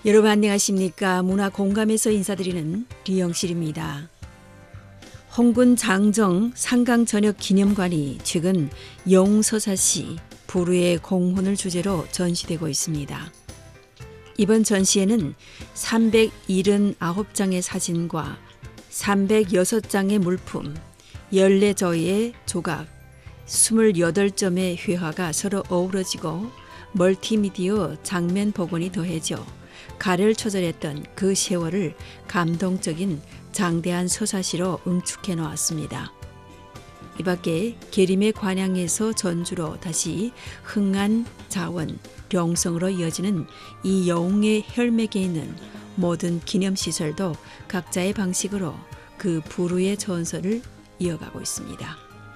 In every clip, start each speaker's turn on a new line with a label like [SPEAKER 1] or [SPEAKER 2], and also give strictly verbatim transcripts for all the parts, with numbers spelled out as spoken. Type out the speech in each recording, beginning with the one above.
[SPEAKER 1] 여러분 안녕하십니까? 문화공감에서 인사드리는 리영실입니다. 홍군 장정 상강전역기념관이 최근 영웅서사시 부르의 공훈을 주제로 전시되고 있습니다. 이번 전시에는 삼백칠십구 장의 사진과 삼백육 장의 물품, 열네 저의 조각, 이십팔 점의 회화가 서로 어우러지고 멀티미디어 장면 복원이 더해져 가를 초절했던 그 세월을 감동적인 장대한 서사시로 응축해 놓았습니다. 이 밖에 계림의 관양에서 전주로 다시 흥안, 자원, 령성으로 이어지는 이 영웅의 혈맥에 있는 모든 기념시설도 각자의 방식으로 그 부르의 전설을 이어가고 있습니다.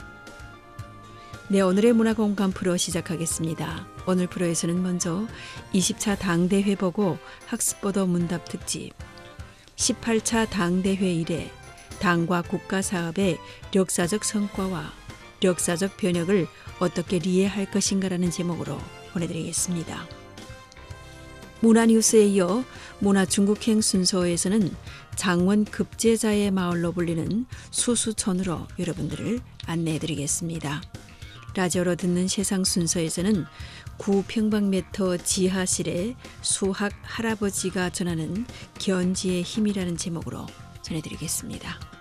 [SPEAKER 1] 네, 오늘의 문화공감 프로 시작하겠습니다. 오늘 프로에서는 먼저 이십 차 당대회 보고 학습보도 문답 특집, 십팔 차 당대회 이래 당과 국가 사업의 역사적 성과와 역사적 변혁을 어떻게 리해할 것인가라는 제목으로 보내드리겠습니다. 문화뉴스에 이어 문화중국행 순서에서는 장원 급제자의 마을로 불리는 수수촌으로 여러분들을 안내해드리겠습니다. 라디오로 듣는 세상 순서에서는 구 평방미터 지하실에 수학 할아버지가 전하는 견지의 힘이라는 제목으로 전해드리겠습니다.